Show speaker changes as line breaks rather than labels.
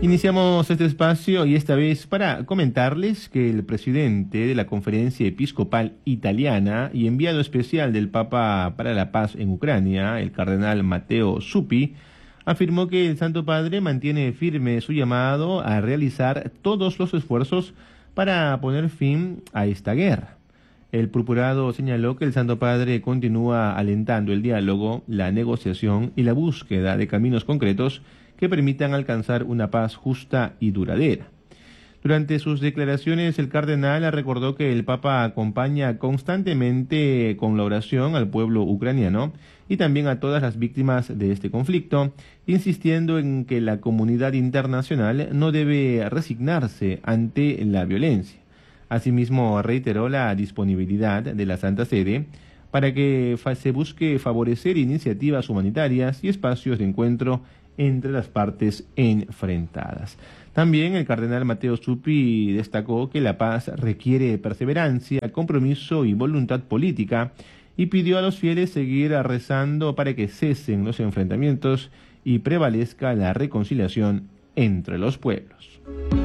Iniciamos este espacio y esta vez para comentarles que el presidente de la Conferencia Episcopal Italiana y enviado especial del Papa para la Paz en Ucrania, el cardenal Matteo Zuppi, afirmó que el Santo Padre mantiene firme su llamado a realizar todos los esfuerzos para poner fin a esta guerra. El purpurado señaló que el Santo Padre continúa alentando el diálogo, la negociación y la búsqueda de caminos concretos que permitan alcanzar una paz justa y duradera. Durante sus declaraciones, el cardenal recordó que el Papa acompaña constantemente con la oración al pueblo ucraniano y también a todas las víctimas de este conflicto, insistiendo en que la comunidad internacional no debe resignarse ante la violencia. Asimismo, reiteró la disponibilidad de la Santa Sede para que se busque favorecer iniciativas humanitarias y espacios de encuentro entre las partes enfrentadas. También el cardenal Matteo Zuppi destacó que la paz requiere perseverancia, compromiso y voluntad política y pidió a los fieles seguir rezando para que cesen los enfrentamientos y prevalezca la reconciliación entre los pueblos.